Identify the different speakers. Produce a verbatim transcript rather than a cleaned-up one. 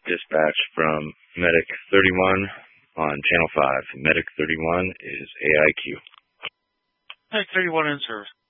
Speaker 1: Dispatch from Medic thirty-one on Channel five. Medic thirty-one is A I Q.
Speaker 2: Medic thirty-one in service.